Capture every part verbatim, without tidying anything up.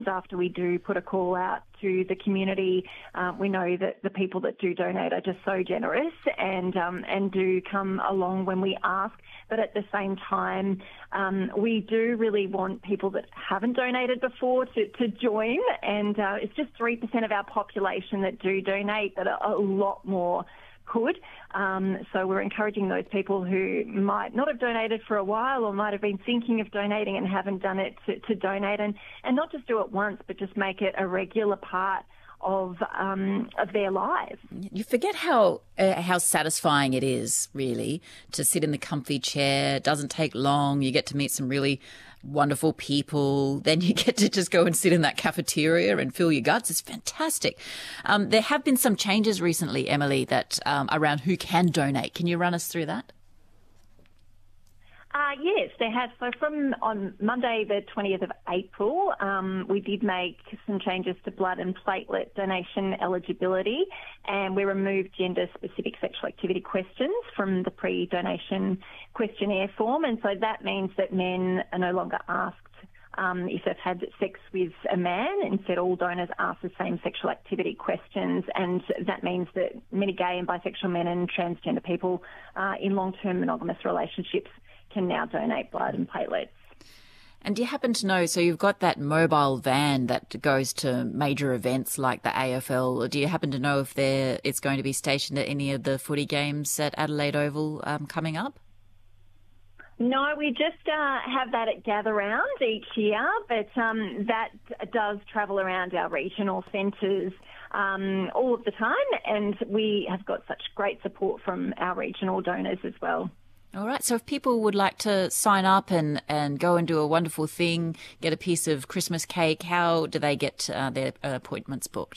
after we do put a call out to the community. Um, we know that the people that do donate are just so generous and um, and do come along when we ask. But at the same time, um, we do really want people that haven't donated before to, to join. And uh, it's just three percent of our population that do donate, but a, a lot more could. Um, so we're encouraging those people who might not have donated for a while or might have been thinking of donating and haven't done it to, to donate, and, and not just do it once, but just make it a regular part of um, of their lives. You forget how uh, how satisfying it is, really, to sit in the comfy chair. It doesn't take long. You get to meet some really wonderful people. Then you get to just go and sit in that cafeteria and fill your guts. It's fantastic. Um, there have been some changes recently, Emily, that um, around who can donate. Can you run us through that? Uh, yes, there has. So from on Monday, the twentieth of April, um, we did make some changes to blood and platelet donation eligibility, and we removed gender-specific sexual activity questions from the pre-donation questionnaire form. And so that means that men are no longer asked um, if they've had sex with a man. Instead, all donors ask the same sexual activity questions, and that means that many gay and bisexual men and transgender people uh, in long-term monogamous relationships can now donate blood and platelets. And do you happen to know, so you've got that mobile van that goes to major events like the A F L. Do you happen to know if there it's going to be stationed at any of the footy games at Adelaide Oval um, coming up? No, we just uh, have that at Gather Round each year, but um, that does travel around our regional centres um, all of the time, and we have got such great support from our regional donors as well. All right. So if people would like to sign up and, and go and do a wonderful thing, get a piece of Christmas cake, how do they get uh, their appointments booked?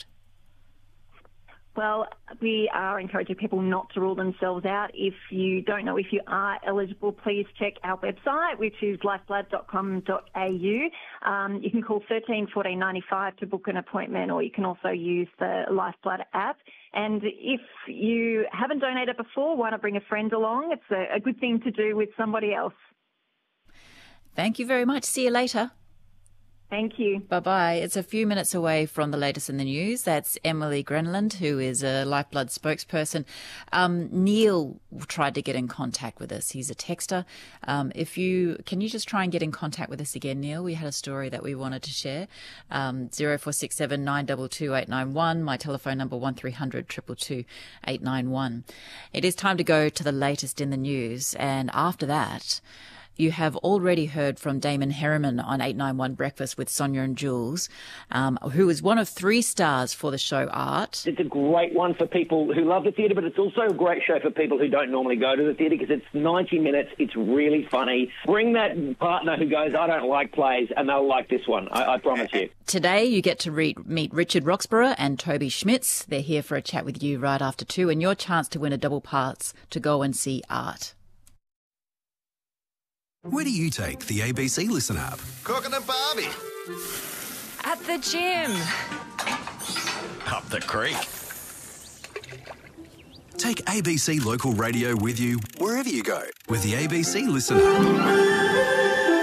Well, we are encouraging people not to rule themselves out. If you don't know if you are eligible, please check our website, which is lifeblood dot com dot a u. Um, you can call thirteen fourteen ninety-five to book an appointment, or you can also use the Lifeblood app. And if you haven't donated before, why not bring a friend along? It's a, a good thing to do with somebody else. Thank you very much. See you later. Thank you. Bye-bye. It's a few minutes away from the latest in the news. That's Emily Grenland, who is a Lifeblood spokesperson. Um, Neil tried to get in contact with us. He's a texter. Um, if you can you just try and get in contact with us again, Neil? We had a story that we wanted to share. Um, zero four six seven nine two two eight nine one. My telephone number one three hundred two two two eight nine one. It is time to go to the latest in the news, and after that, you have already heard from Damon Herriman on eight nine one Breakfast with Sonia and Jules, um, who is one of three stars for the show Art. It's a great one for people who love the theatre, but it's also a great show for people who don't normally go to the theatre because it's ninety minutes. It's really funny. Bring that partner who goes, I don't like plays, and they'll like this one. I, I promise you. Today, you get to read, meet Richard Roxburgh and Toby Schmitz. They're here for a chat with you right after two, and your chance to win a double pass to go and see Art. Where do you take the A B C Listen app? Cooking a barbie. At the gym. Up the creek. Take A B C Local Radio with you wherever you go with the A B C Listen app.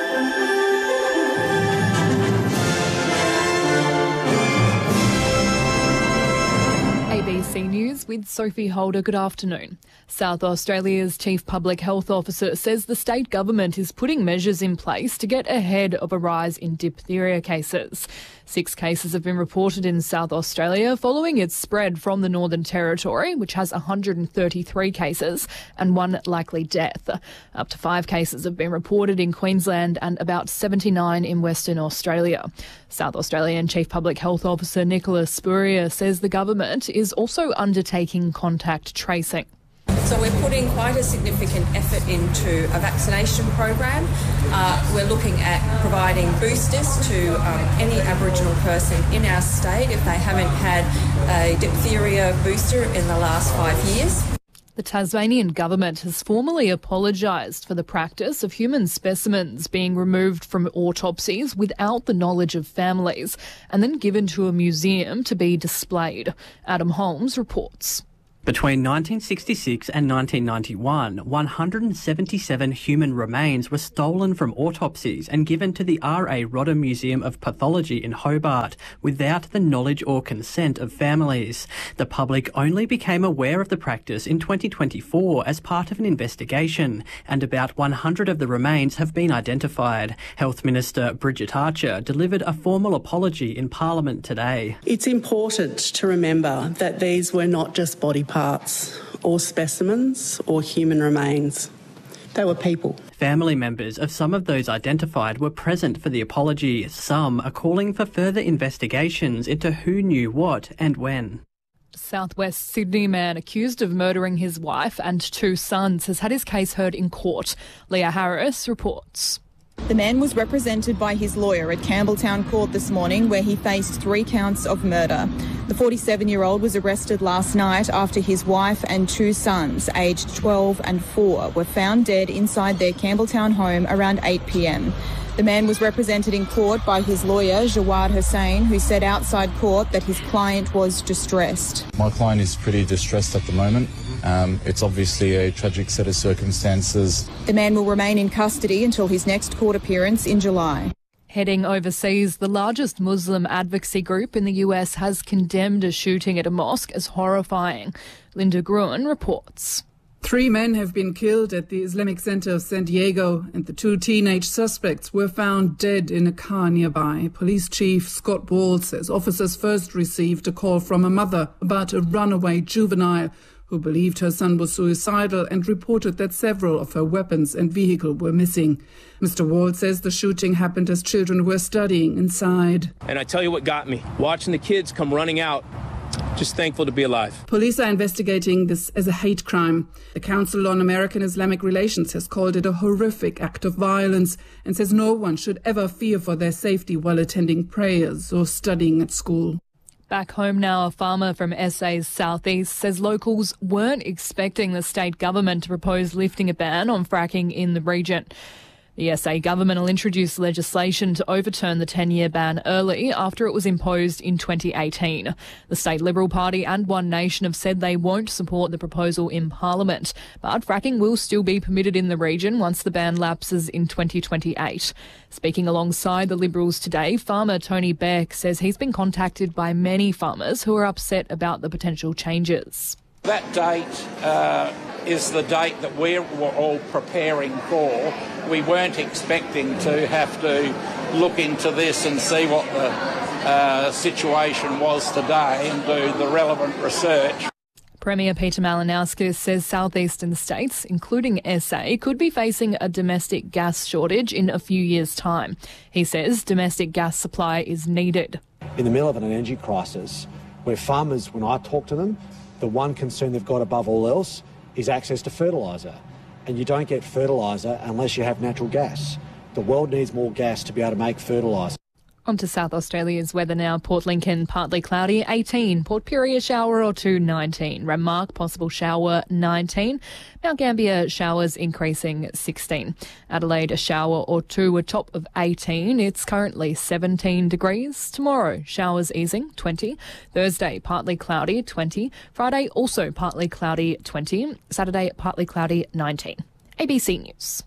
A B C News with Sophie Holder. Good afternoon. South Australia's Chief Public Health Officer says the state government is putting measures in place to get ahead of a rise in diphtheria cases. Six cases have been reported in South Australia following its spread from the Northern Territory, which has one hundred thirty-three cases and one likely death. Up to five cases have been reported in Queensland and about seventy-nine in Western Australia. South Australian Chief Public Health Officer Nicholas Spurrier says the government is also undertaking contact tracing. So we're putting quite a significant effort into a vaccination program. Uh, we're looking at providing boosters to um, any Aboriginal person in our state if they haven't had a diphtheria booster in the last five years. The Tasmanian government has formally apologised for the practice of human specimens being removed from autopsies without the knowledge of families and then given to a museum to be displayed. Adam Holmes reports. Between nineteen sixty-six and nineteen ninety-one, one hundred seventy-seven human remains were stolen from autopsies and given to the R A Rodder Museum of Pathology in Hobart without the knowledge or consent of families. The public only became aware of the practice in twenty twenty-four as part of an investigation, and about one hundred of the remains have been identified. Health Minister Bridget Archer delivered a formal apology in Parliament today. It's important to remember that these were not just body parts or specimens or human remains. They were people. Family members of some of those identified were present for the apology. Some are calling for further investigations into who knew what and when. Southwest Sydney man accused of murdering his wife and two sons has had his case heard in court. Leah Harris reports. The man was represented by his lawyer at Campbelltown Court this morning, where he faced three counts of murder. The forty-seven-year-old was arrested last night after his wife and two sons, aged twelve and four, were found dead inside their Campbelltown home around eight p m. The man was represented in court by his lawyer, Jawad Hussain, who said outside court that his client was distressed. My client is pretty distressed at the moment. Um, it's obviously a tragic set of circumstances. The man will remain in custody until his next court appearance in July. Heading overseas, the largest Muslim advocacy group in the U S has condemned a shooting at a mosque as horrifying. Linda Gruen reports. Three men have been killed at the Islamic Center of San Diego, and the two teenage suspects were found dead in a car nearby. Police Chief Scott Wall says officers first received a call from a mother about a runaway juvenile who believed her son was suicidal and reported that several of her weapons and vehicle were missing. Mister Wall says the shooting happened as children were studying inside. And I tell you what got me, watching the kids come running out. Just thankful to be alive. Police are investigating this as a hate crime. The Council on American Islamic Relations has called it a horrific act of violence and says no one should ever fear for their safety while attending prayers or studying at school. Back home now, a farmer from S A's southeast says locals weren't expecting the state government to propose lifting a ban on fracking in the region. The S A government will introduce legislation to overturn the ten-year ban early after it was imposed in twenty eighteen. The State Liberal Party and One Nation have said they won't support the proposal in Parliament, but fracking will still be permitted in the region once the ban lapses in twenty twenty-eight. Speaking alongside the Liberals today, farmer Tony Beck says he's been contacted by many farmers who are upset about the potential changes. That date uh, is the date that we were all preparing for. We weren't expecting to have to look into this and see what the uh, situation was today and do the relevant research. Premier Peter Malinauskas says southeastern states, including S A, could be facing a domestic gas shortage in a few years' time. He says domestic gas supply is needed. In the middle of an energy crisis, where farmers, when I talk to them, the one concern they've got above all else is access to fertiliser. And you don't get fertiliser unless you have natural gas. The world needs more gas to be able to make fertiliser. On to South Australia's weather now. Port Lincoln, partly cloudy, eighteen. Port Pirie, a shower or two, nineteen. Renmark, possible shower, nineteen. Mount Gambier, showers increasing, sixteen. Adelaide, a shower or two, a top of eighteen. It's currently seventeen degrees. Tomorrow, showers easing, twenty. Thursday, partly cloudy, twenty. Friday, also partly cloudy, twenty. Saturday, partly cloudy, nineteen. A B C News.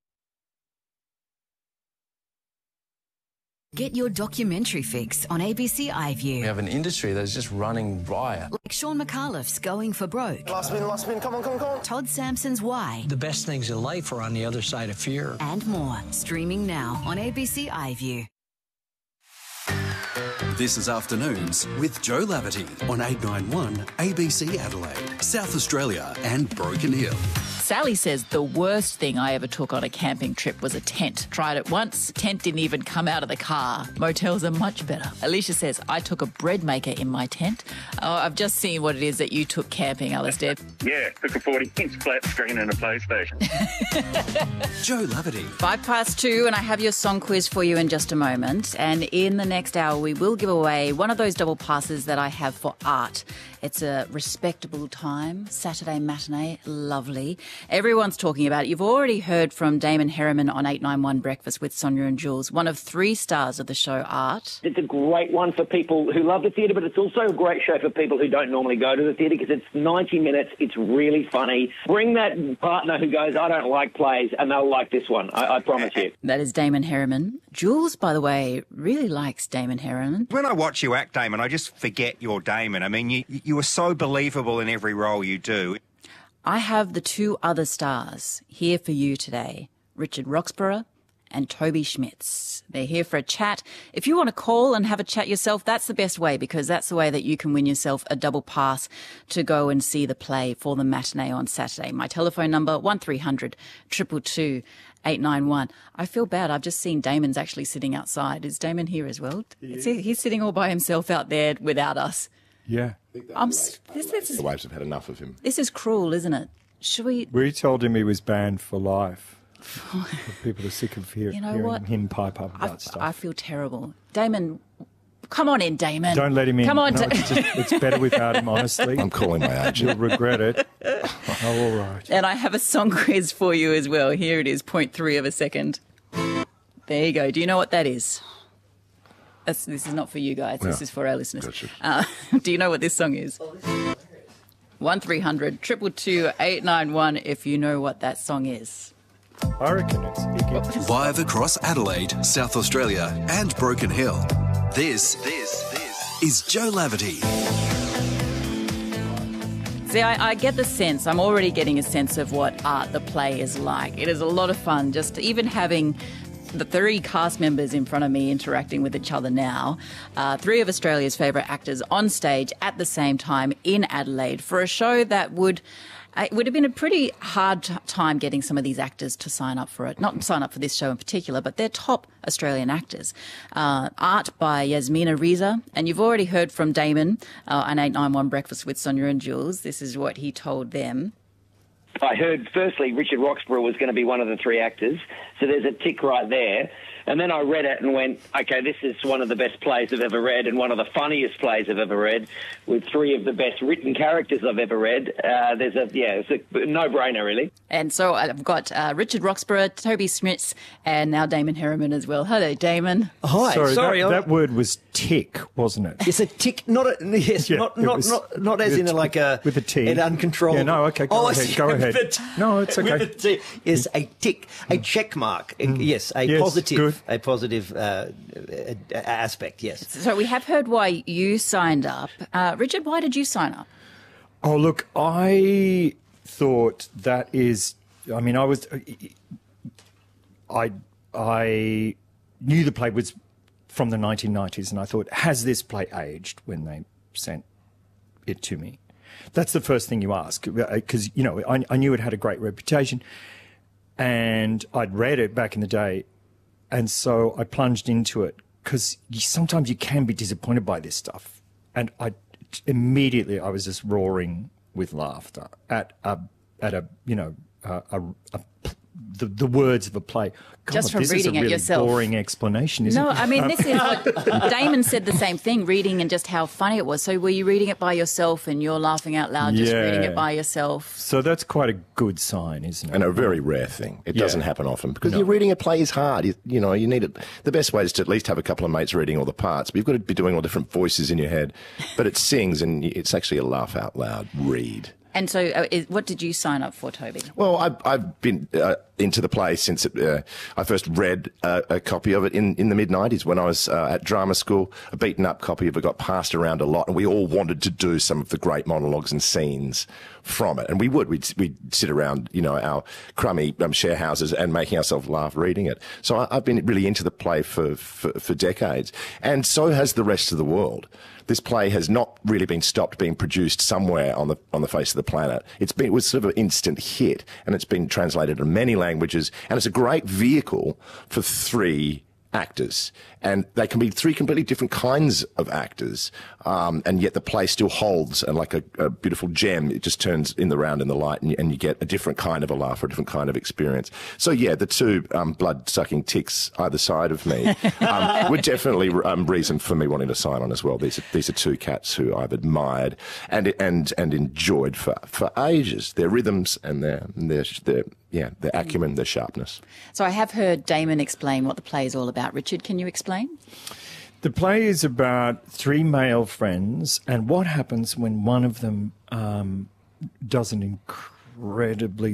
Get your documentary fix on A B C iView. We have an industry that's just running riot. Like Sean McAuliffe's Going for Broke. Last spin, last spin, come on, come on, come on. Todd Sampson's Why. The best things in life are on the other side of fear. And more. Streaming now on A B C iView. This is Afternoons with Joe Laverty on eight ninety-one A B C Adelaide, South Australia and Broken Hill. Sally says the worst thing I ever took on a camping trip was a tent. Tried it once, tent didn't even come out of the car. Motels are much better. Alicia says I took a bread maker in my tent. Oh, I've just seen what it is that you took camping, Alistair. Yeah, took a forty-inch flat screen and a PlayStation. Joe Laverty. Five past two, and I have your song quiz for you in just a moment. And in the next hour, we will give away one of those double passes that I have for art. It's a respectable time, Saturday matinee, lovely. Everyone's talking about it. You've already heard from Damon Herriman on eight nine one Breakfast with Sonia and Jules, one of three stars of the show Art. It's a great one for people who love the theatre, but it's also a great show for people who don't normally go to the theatre because it's ninety minutes. It's really funny. Bring that partner who goes, I don't like plays, and they'll like this one. I, I promise you. That is Damon Herriman. Jules, by the way, really likes Damon Herriman. When I watch you act, Damon, I just forget you're Damon. I mean, you, you are so believable in every role you do. I have the two other stars here for you today, Richard Roxburgh and Toby Schmitz. They're here for a chat. If you want to call and have a chat yourself, that's the best way because that's the way that you can win yourself a double pass to go and see the play for the matinee on Saturday. My telephone number, one three hundred two two two eight nine one. I feel bad. I've just seen Damon's actually sitting outside. Is Damon here as well? He is. He's sitting all by himself out there without us. Yeah. I'm, this, this is, the Waves have had enough of him. This is cruel, isn't it? Should we... We told him he was banned for life. People are sick of hear, you know hearing what? him pipe up about I, stuff. I feel terrible. Damon, come on in, Damon. Don't let him in. Come on. No, it's, just, it's better without him, honestly. I'm calling my agent. You'll regret it. Oh, all right. And I have a song quiz for you as well. Here it is, point three of a second. There you go. Do you know what that is? That's, this is not for you guys. This Yeah. is for our listeners. Gotcha. Uh, do you know what this song is? one three hundred two two two eight nine one if you know what that song is. I reckon it's Iggy. Live across Adelaide, South Australia and Broken Hill. This, this, this is Joe Laverty. See, I, I get the sense, I'm already getting a sense of what Art the Play is like. It is a lot of fun, just even having the three cast members in front of me interacting with each other now. Uh, three of Australia's favourite actors on stage at the same time in Adelaide for a show that would... It would have been a pretty hard t- time getting some of these actors to sign up for it. Not sign up for this show in particular, but they're top Australian actors. Uh, Art by Yasmina Reza. And you've already heard from Damon uh, on eight nine one Breakfast with Sonia and Jules. This is what he told them. I heard, firstly, Richard Roxburgh was going to be one of the three actors, so there's a tick right there. And then I read it and went, okay, this is one of the best plays I've ever read and one of the funniest plays I've ever read, with three of the best written characters I've ever read. Uh, there's a, yeah, it's a no-brainer, really. And so I've got uh, Richard Roxburgh, Toby Schmitz, and now Damon Herriman as well. Hello, Damon. Hi. Sorry, Sorry, that, I- that word was tick, wasn't it? It's a tick, not a, yes, Yeah, not it not, was- not not as with in a a, like a with a T. an uncontrollable. Yeah, no, okay, go oh, I ahead, see. go ahead. With a T. No, it's okay. With a T. Yes, a tick, a check mark. Yes, a Yes, positive, good. a positive uh, uh, aspect. Yes. So we have heard why you signed up. Uh, Richard, why did you sign up? Oh, look, I thought that is... I mean, I was... I, I knew the play was from the nineteen nineties, and I thought, has this play aged when they sent it to me? That's the first thing you ask, because, you know, I, I knew it had a great reputation, and I'd read it back in the day, and so I plunged into it, because sometimes you can be disappointed by this stuff. And I immediately, I was just roaring with laughter at a, at a you know, a, a, a the, the words of a play. God, Just from this reading is a it really yourself. boring explanation, isn't No, it? I mean, Um, this is what Damon said the same thing, reading and just how funny it was. So were you reading it by yourself and you're laughing out loud just Yeah. reading it by yourself? So that's quite a good sign, isn't it? And a very rare thing. It Yeah. doesn't happen often because No. you're reading a play is hard. You, you know, you need it. The best way is to at least have a couple of mates reading all the parts, but you've got to be doing all different voices in your head. But it sings, and it's actually a laugh out loud read. And so uh, is, what did you sign up for, Toby? Well, I've, I've been uh, into the play since it, uh, I first read uh, a copy of it in, in the mid nineties when I was uh, at drama school. A beaten up copy of it got passed around a lot, and we all wanted to do some of the great monologues and scenes from it. And we would. We'd, we'd sit around, you know, our crummy um, share houses and making ourselves laugh reading it. So I, I've been really into the play for, for, for decades. And so has the rest of the world. This play has not really been stopped being produced somewhere on the on the face of the planet. It's been it was sort of an instant hit, and it's been translated in many languages, and it's a great vehicle for three actors, and they can be three completely different kinds of actors, um, and yet the play still holds, and like a, a beautiful gem, it just turns in the round in the light, and you, and you get a different kind of a laugh or a different kind of experience. So yeah, the two um, blood-sucking ticks either side of me um, were definitely um, reason for me wanting to sign on as well. These are, these are two cats who I've admired and and and enjoyed for, for ages. Their rhythms and their their their yeah their acumen, their sharpness. So I have heard Damon explain what the play is all about. Richard, can you explain? The play is about three male friends and what happens when one of them um, does an incredibly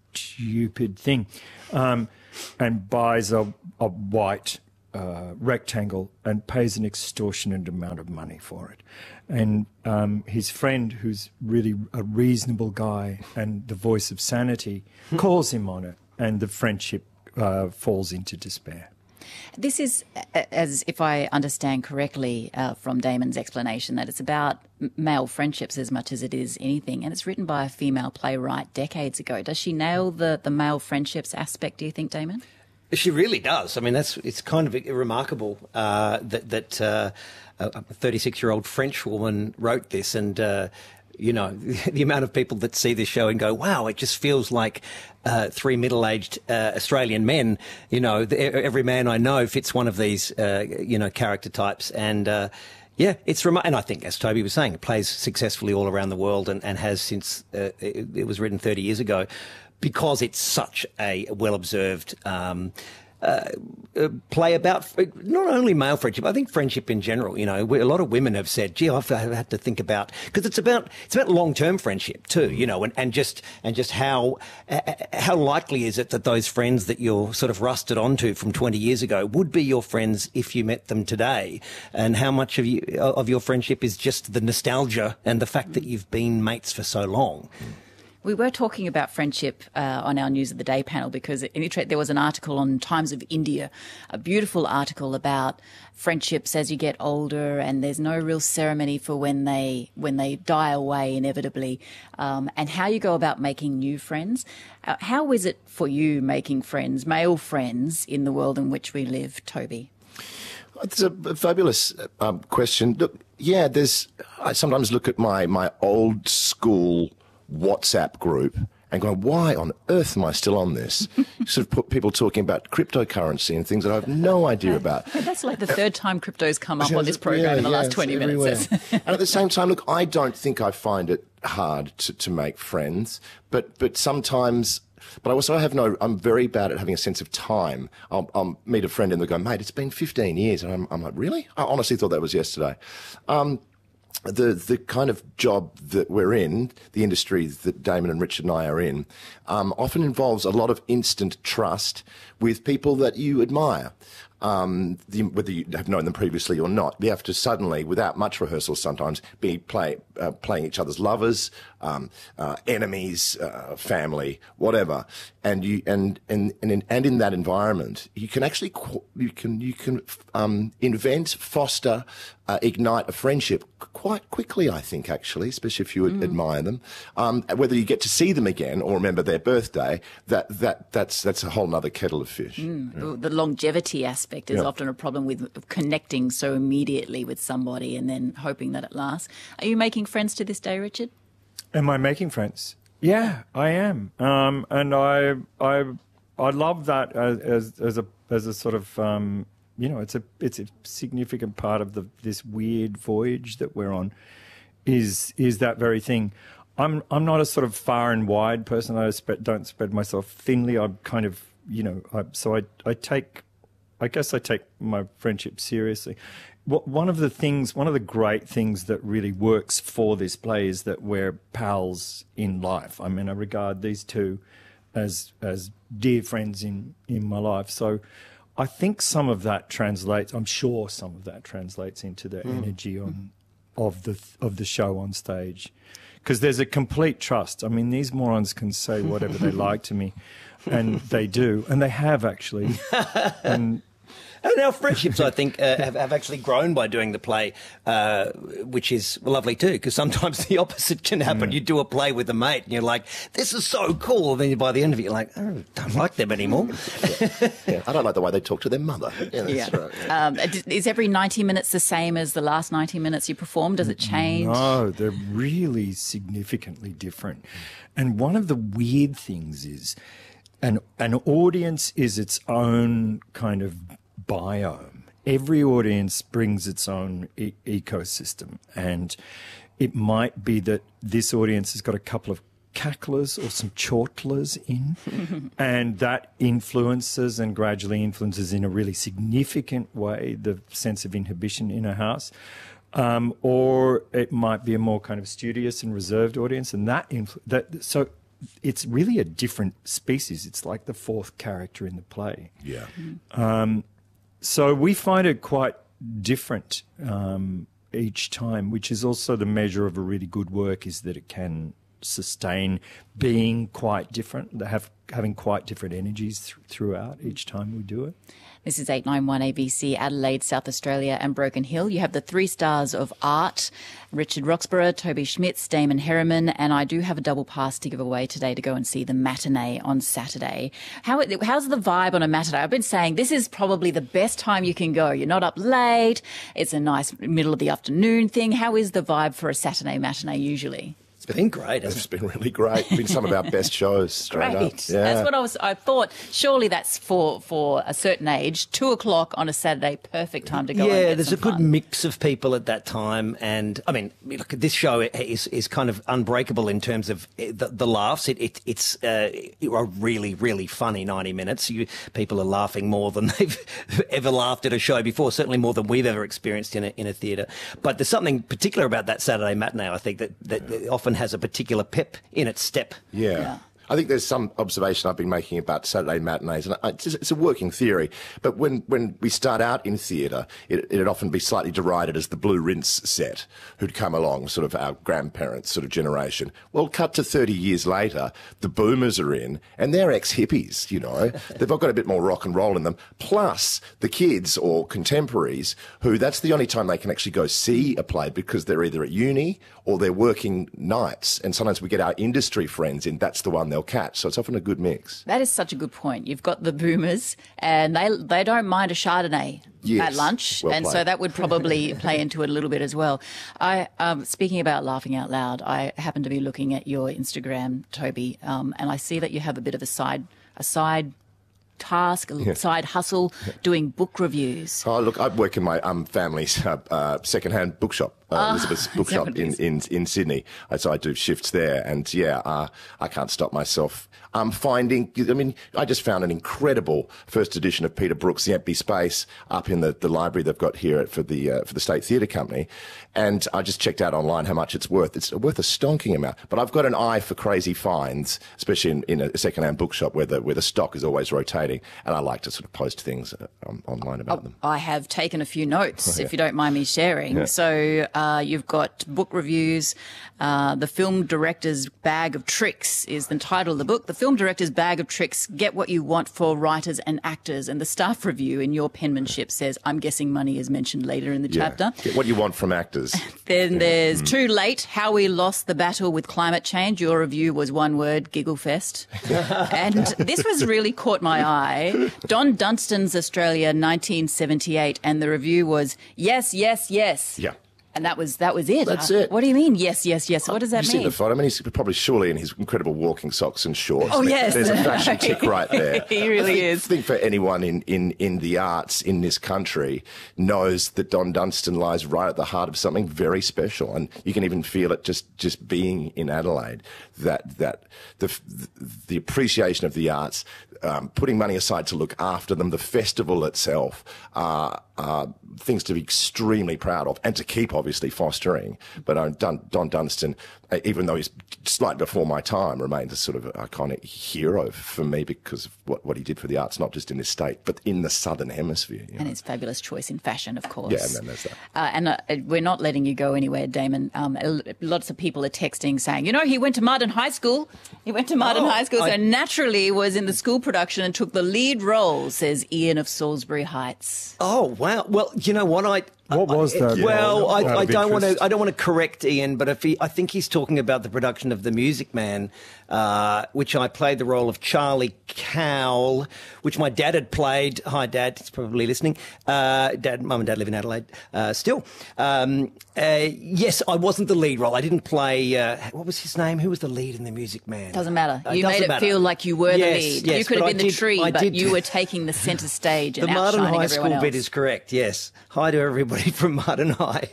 stupid thing um, and buys a, a white uh, rectangle and pays an extortionate amount of money for it. And um, his friend, who's really a reasonable guy and the voice of sanity, calls him on it, and the friendship uh, falls into despair. This is, as if I understand correctly uh, from Damon's explanation, that it's about male friendships as much as it is anything, and it's written by a female playwright decades ago. Does she nail the, the male friendships aspect, do you think, Damon? She really does. I mean, that's it's kind of remarkable uh, that, that uh, a thirty-six-year-old French woman wrote this, and uh, you know, the amount of people that see this show and go, wow, it just feels like uh, three middle-aged uh, Australian men. You know, the, every man I know fits one of these, uh, you know, character types. And, uh, yeah, it's rem- and I think, as Toby was saying, it plays successfully all around the world and, and has since uh, it, it was written thirty years ago, because it's such a well-observed um Uh, uh, play about not only male friendship, I think friendship in general. You know, a lot of women have said, "Gee, I've had to think about," because it's about it's about long-term friendship too. You know, and, and just and just how uh, how likely is it that those friends that you're sort of rusted onto from twenty years ago would be your friends if you met them today, and how much of you of your friendship is just the nostalgia and the fact that you've been mates for so long. We were talking about friendship uh, on our News of the Day panel because in, there was an article on Times of India, a beautiful article about friendships as you get older, and there's no real ceremony for when they when they die away inevitably, um, and how you go about making new friends. Uh, how is it for you making friends, male friends, in the world in which we live, Toby? It's a fabulous um, question. Look, yeah, there's. I sometimes look at my my old school WhatsApp group and going, why on earth am I still on this? Sort of put people talking about cryptocurrency and things that I have no idea about. That's like the third time crypto's come up on this program yeah, in the yeah, last twenty minutes. And at the same time, look, I don't think I find it hard to, to make friends, but but sometimes. But I also have no, I'm very bad at having a sense of time. I'll, I'll meet a friend and they'll go, mate, it's been fifteen years. And I'm, I'm like, really? I honestly thought that was yesterday. Um, The the kind of job that we're in, the industry that Damon and Richard and I are in, um, often involves a lot of instant trust with people that you admire. Um, the, whether you have known them previously or not, you have to suddenly, without much rehearsal sometimes, be play, uh, playing each other's lovers, um, uh, enemies, uh, family, whatever. And you and and and in, and in that environment, you can actually you can you can um, invent, foster, uh, ignite a friendship quite quickly. I think actually, especially if you mm. admire them. Um, whether you get to see them again or remember their birthday, that that that's that's a whole other kettle of fish. Mm. Yeah. The longevity aspect is yeah. often a problem with connecting so immediately with somebody and then hoping that it lasts. Are you making friends to this day, Richard? Am I making friends? Yeah, I am, um, and I I I love that as as, as a as a sort of um, you know it's a it's a significant part of the this weird voyage that we're on. Is is that very thing? I'm I'm not a sort of far and wide person. I spread, don't spread myself thinly. I'm kind of you know I, so I I take I guess I take my friendship seriously. One of the things, one of the great things that really works for this play is that we're pals in life. I mean, I regard these two as as dear friends in, in my life. So I think some of that translates, I'm sure some of that translates into the mm. energy on of the of the show on stage. Because there's a complete trust. I mean, these morons can say whatever they like to me, and they do, and they have actually. And And our friendships, I think, uh, have, have actually grown by doing the play, uh, which is lovely too, because sometimes the opposite can happen. Mm. You do a play with a mate and you're like, this is so cool. And then by the end of it, you're like, oh, I don't like them anymore. yeah. Yeah, I don't like the way they talk to their mother. Yeah, that's yeah. right. Yeah. Um, is every ninety minutes the same as the last ninety minutes you perform? Does it change? No, they're really significantly different. And one of the weird things is an, an audience is its own kind of biome. Every audience brings its own e- ecosystem, and it might be that this audience has got a couple of cacklers or some chortlers in, and that influences and gradually influences in a really significant way the sense of inhibition in a house. Um, or it might be a more kind of studious and reserved audience, and that, influ- that so it's really a different species. It's like the fourth character in the play. Yeah. Um, So we find it quite different um, each time, which is also the measure of a really good work, is that it can sustain being quite different, have, having quite different energies th- throughout each time we do it. This is eight ninety-one A B C, Adelaide, South Australia and Broken Hill. You have the three stars of art, Richard Roxburgh, Toby Schmitz, Damon Herriman, and I do have a double pass to give away today to go and see the matinee on Saturday. How How's the vibe on a matinee? I've been saying this is probably the best time you can go. You're not up late. It's a nice middle of the afternoon thing. How is the vibe for a Saturday matinee usually? It's been great. It's been really great. It's been some of our best shows. Straight Great. Up. Yeah. That's what I was. I thought. Surely that's for for a certain age. Two o'clock on a Saturday, perfect time to go. Yeah, and get there's some a good fun. mix of people at that time, and I mean, look, this show is is kind of unbreakable in terms of the, the laughs. It, it it's uh, a really really funny ninety minutes. You, people are laughing more than they've ever laughed at a show before. Certainly more than we've ever experienced in a in a theatre. But there's something particular about that Saturday matinee. I think that that yeah. often has a particular pep in its step. Yeah. Yeah. I think there's some observation I've been making about Saturday matinees, and it's, it's a working theory. But when, when we start out in theatre, it, it'd often be slightly derided as the Blue Rinse set, who'd come along, sort of our grandparents' sort of generation. Well, cut to thirty years later, the boomers are in, and they're ex-hippies, you know. They've all got a bit more rock and roll in them. Plus, the kids or contemporaries, who that's the only time they can actually go see a play, because they're either at uni or they're working nights. And sometimes we get our industry friends in, that's the one they'll catch. So it's often a good mix. That is such a good point. You've got the boomers, and they they don't mind a Chardonnay yes. at lunch, well and played. so that would probably play into it a little bit as well. I um, speaking about laughing out loud, I happen to be looking at your Instagram, Toby, um, and I see that you have a bit of a side a side. task, a Yeah. side hustle, doing book reviews. Oh, look, I work in my um, family's uh, uh, second-hand bookshop, uh, Oh, Elizabeth's is that bookshop what it in, is? in, in Sydney. Uh, So I do shifts there, and yeah, uh, I can't stop myself um, finding, I mean, I just found an incredible first edition of Peter Brook's The Empty Space up in the, the library they've got here at, for the uh, for the State Theatre Company, and I just checked out online how much it's worth. It's worth a stonking amount, but I've got an eye for crazy finds, especially in, in a second-hand bookshop where the, where the stock is always rotating, and I like to sort of post things uh, um, online about Oh, them. I have taken a few notes, Oh, yeah. if you don't mind me sharing. Yeah. So uh, you've got book reviews. Uh, the Film Director's Bag of Tricks is the title of the book. The Film Director's Bag of Tricks, Get What You Want for Writers and Actors. And the staff review in your penmanship says, I'm guessing money is mentioned later in the Yeah. chapter. Get what you want from actors. Then there's Mm. Too Late, How We Lost the Battle with Climate Change. Your review was one word, giggle fest. And this was really caught my eye. Don Dunstan's Australia nineteen seventy-eight, and the review was, yes, yes, yes. Yeah. And that was that was it. That's Uh, it. What do you mean, yes, yes, yes? What does that You've mean? seen the photo. I mean, he's probably surely in his incredible walking socks and shorts. Oh, yes. There's a fashion tick right there. He really I think, is. I think for anyone in, in, in the arts in this country knows that Don Dunstan lies right at the heart of something very special. And you can even feel it just, just being in Adelaide, that, that the, the appreciation of the arts, um, putting money aside to look after them, the festival itself, uh, uh, things to be extremely proud of and to keep obviously fostering. But uh, Don, Don Dunstan, even though he's slightly before my time, remains a sort of iconic hero for me because of what, what he did for the arts, not just in this state, but in the Southern Hemisphere. You know? And his fabulous choice in fashion, of course. Yeah, and then there's that. Uh, and uh, we're not letting you go anywhere, Damon. Um, lots of people are texting saying, you know, he went to Marden High School. He went to Marden Oh, High School, I- so naturally was in the school production and took the lead role, says Ian of Salisbury Heights. Oh wow! Well, you know what I. What was that? Well, I, Out of I don't want interest. to. I don't want to correct Ian, but if he, I think he's talking about the production of The Music Man, uh, which I played the role of Charlie Cowell, which my dad had played. Hi, Dad. He's probably listening. Uh, Dad, Mum and Dad live in Adelaide uh, still. Um, uh, yes, I wasn't the lead role. I didn't play. Uh, what was his name? Who was the lead in The Music Man? Doesn't matter. Uh, You doesn't made it matter. feel like you were Yes, the lead. yes, you could have but I been the did- tree, I but did- you were taking the centre stage The and Marden outshining High everyone School else. bit is correct. Yes. Hi to everybody from Marden High.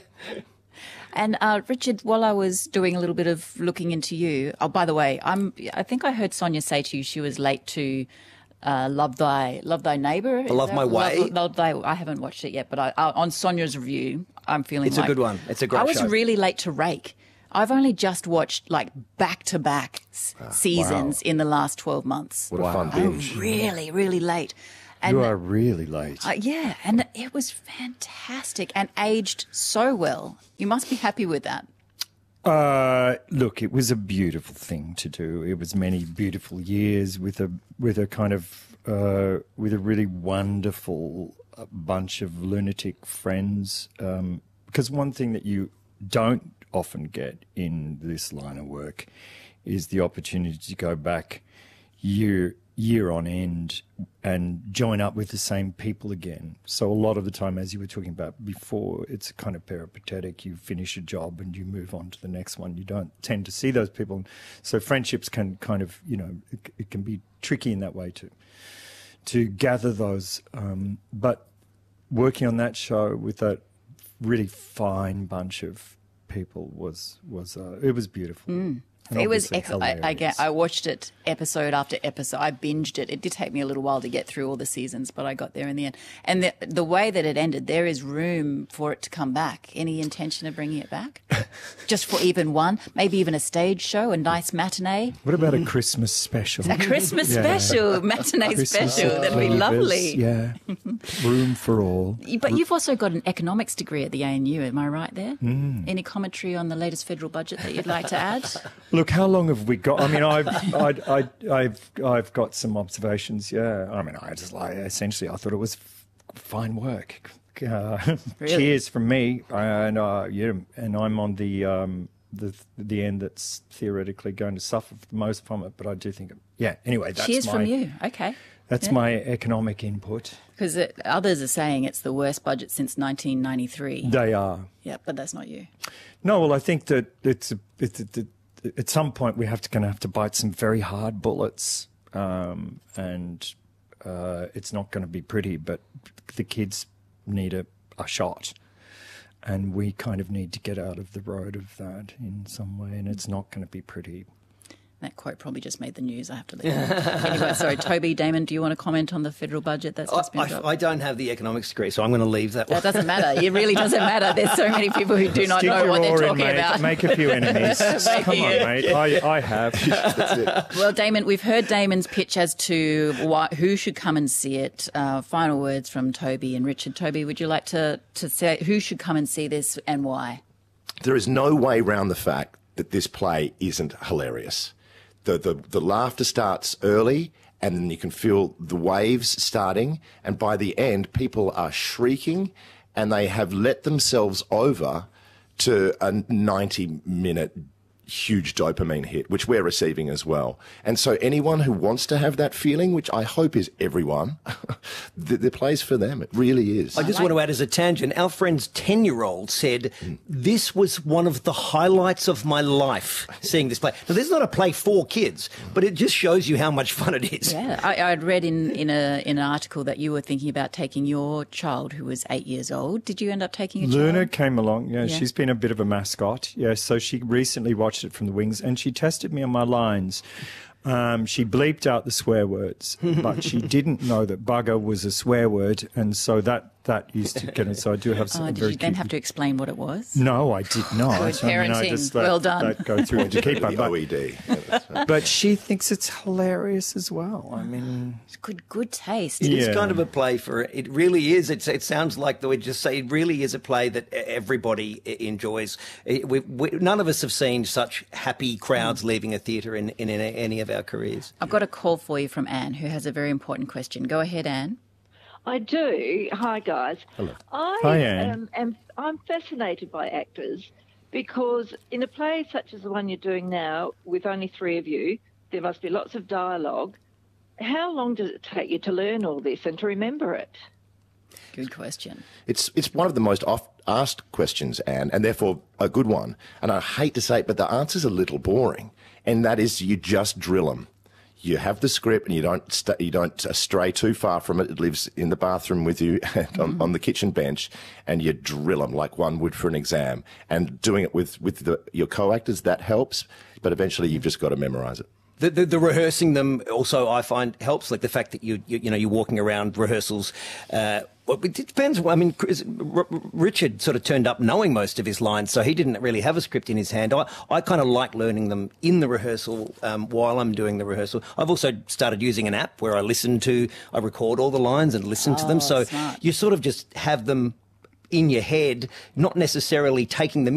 And uh, Richard, while I was doing a little bit of looking into you, oh, by the way, I'm. I think I heard Sonia say to you she was late to uh, Love Thy Love Thy Neighbour. Is Love that- My Way? Love, Love Thy. I haven't watched it yet, but I, uh, on Sonia's review, I'm feeling It's a like good one. It's a great I was show. really late to Rake. I've only just watched like back to back seasons in the last twelve months. What a fun I'm binge. really, really late. You are really late. Uh, yeah, and it was fantastic and aged so well. You must be happy with that. Uh, look, it was a beautiful thing to do. It was many beautiful years with a with a kind of uh, with a really wonderful uh, bunch of lunatic friends. Um, because one thing that you don't often get in this line of work is the opportunity to go back year year on end and join up with the same people again. So a lot of the time, as you were talking about before, it's kind of peripatetic. You finish a job and you move on to the next one. You don't tend to see those people. So friendships can kind of, you know, it, it can be tricky in that way too, to gather those. Um, but working on that show with that really fine bunch of people was, was uh, it was beautiful. Mm. And It was. obviously Ex- I, I, get, I watched it episode after episode. I binged it. It did take me a little while to get through all the seasons, but I got there in the end. And the, the way that it ended, there is room for it to come back. Any intention of bringing it back? Just for even one, maybe even a stage show, a nice matinee. What about a Christmas special? A Christmas Yeah. special, matinee Christmas special. at That'd be Cleaver's, lovely. Yeah, room for all. But you've also got an economics degree at the A N U, am I right there? Mm. Any commentary on the latest federal budget that you'd like to add? Look, how long have we got? I mean, I've, I, I, I've, I've got some observations. Yeah, I mean, I just like essentially, I thought it was f- fine work. Uh, Really? Cheers from me, and uh, yeah, and I'm on the um, the the end that's theoretically going to suffer the most from it. But I do think, yeah. Anyway, that's Cheers my from you. Okay. that's Yeah. my economic input. Because others are saying it's the worst budget since nineteen ninety-three. They are. Yeah, but that's not you. No, well, I think that it's a, it, it, it, at some point we have to going to have to bite some very hard bullets, um, and uh, it's not going to be pretty. But the kids need a, a shot, and we kind of need to get out of the road of that in some way, and it's not going to be pretty. That quote probably just made the news. I have to leave. Anyway, sorry, Toby, Damon, do you want to comment on the federal budget that's just been I, dropped? I don't have the economics degree, so I'm going to leave that one. That doesn't matter. It really doesn't matter. There's so many people who do not Stick know your what they're oar in, talking mate. about. Make a few enemies. Make Come on, you. mate. I, I have. That's it. Well, Damon, we've heard Damon's pitch as to why, who should come and see it. Uh, final words from Toby and Richard. Toby, would you like to, to say who should come and see this and why? There is no way round the fact that this play isn't hilarious. The, the, the laughter starts early, and then you can feel the waves starting, and by the end, people are shrieking, and they have let themselves over to a ninety-minute huge dopamine hit, which we're receiving as well. And so anyone who wants to have that feeling, which I hope is everyone, the, the play's for them. It really is. I just want to add as a tangent, our friend's ten-year-old said, this was one of the highlights of my life, seeing this play. Now, this is not a play for kids, but it just shows you how much fun it is. Yeah, I, I'd read in, in, a, in an article that you were thinking about taking your child who was eight years old. Did you end up taking a Luna child? came along. Yeah, Yeah. she's been a bit of a mascot. Yeah, so she recently watched it from the wings, and she tested me on my lines. Um, she bleeped out the swear words, but she didn't know that bugger was a swear word, and so that that used to get it. So I do have some Oh, did very you then cute- have to explain what it was? No, I did not. Good I mean, I parenting. just let Well done. that go through to keep up. The O E D. But she thinks it's hilarious as well. I mean, It's good, good taste. It is Yeah. kind of a play for it. It really is. It's, it sounds like the way just say it really is a play that everybody e- enjoys. It- we, we, none of us have seen such happy crowds leaving a theatre in, in, in any of our careers. I've got a call for you from Anne, who has a very important question. Go ahead, Anne. I do. Hi, guys. Hello. I Hi, Anne. um, am I'm fascinated by actors because in a play such as the one you're doing now, with only three of you, there must be lots of dialogue. How long does it take you to learn all this and to remember it? Good question. It's it's one of the most oft asked questions, Anne, and therefore a good one. And I hate to say it, but the answer's a little boring, and that is you just drill them. You have the script, and you don't st- you don't uh, stray too far from it. It lives in the bathroom with you, and on, Mm-hmm. on the kitchen bench, and you drill them like one would for an exam. And doing it with with the, your co-actors, that helps. But eventually, you've just got to memorise it. The, the, the rehearsing them also, I find, helps. Like the fact that you you, you know you're walking around rehearsals. Uh, well, it depends. I mean, Chris- R- Richard sort of turned up knowing most of his lines, so he didn't really have a script in his hand. I, I kind of like learning them in the rehearsal um, while I'm doing the rehearsal. I've also started using an app where I listen to, I record all the lines and listen to them. Oh, So smart. you sort of just have them in your head, not necessarily taking them